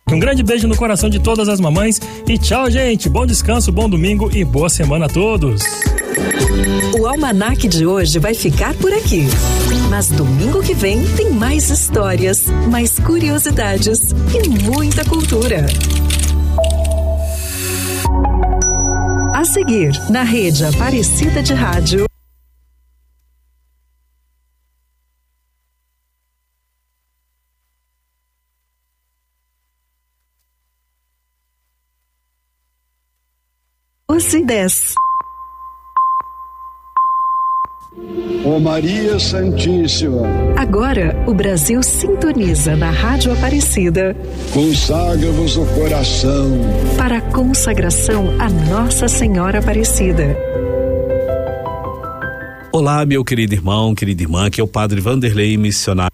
Um grande beijo no coração de todas as mamães e tchau, gente. Bom descanso, bom domingo e boa semana a todos. O Almanac de hoje vai ficar por aqui. Mas domingo que vem tem mais histórias, mais curiosidades e muita cultura. A seguir, na Rede Aparecida de Rádio. Os 10. Ó Maria Santíssima. Agora, o Brasil sintoniza na Rádio Aparecida. Consagra-vos o coração para a consagração a Nossa Senhora Aparecida. Olá, meu querido irmão, querida irmã, que é o Padre Vanderlei, missionário